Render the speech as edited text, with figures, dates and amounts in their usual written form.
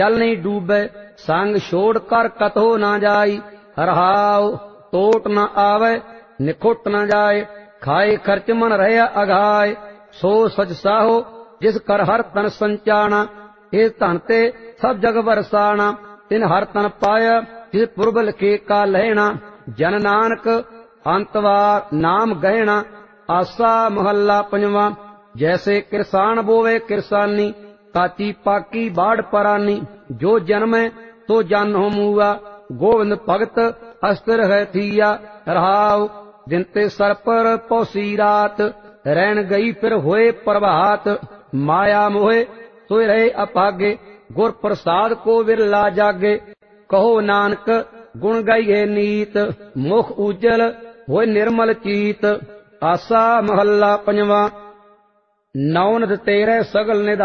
जल नहीं डूबे संग छोड़ कर कतो ना जाई। रहाओ टोट न आवे निखुट न जाए, खाए खर्च मन रहे अघाए। सो सच साहो जिस कर हर तन संचाना, इस धन ते सब जग बरसाना। तिन हर तन पाया जिस पुरबल के का लहना, जन नानक अंतवार नाम गहना। आसा महला पंजवा। जैसे किरसान बोवे किरसानी, काची पाकी बाढ़ परानी। जो जन्मे तो जन हो मूआ, गोविंद भगत अस्त्र है थिया। रहाव दिन ते सर पर पौसी रात, रैन गई फिर होए प्रभात। माया मोहे सोए रहे अपागे, गुर प्रसाद को विरला जागे। कहो नानक गुण गाइए नीत, मुख उज्जल होए निर्मल चीत। आसा महला पंजवा। नौनद तेरे सगल निधान।